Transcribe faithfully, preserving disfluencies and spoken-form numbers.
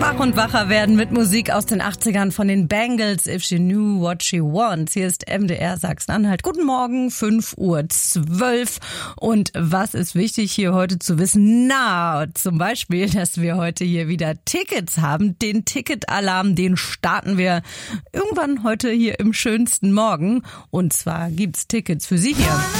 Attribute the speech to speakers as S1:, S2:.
S1: Wach und wacher werden mit Musik aus den achtzigern von den Bangles, If She Knew What She Wants. Hier ist M D R Sachsen-Anhalt. Guten Morgen, fünf Uhr zwölf. Und was ist wichtig hier heute zu wissen? Na, zum Beispiel, dass wir heute hier wieder Tickets haben. Den Ticketalarm, den starten wir irgendwann heute hier im schönsten Morgen. Und zwar gibt's Tickets für Sie hier.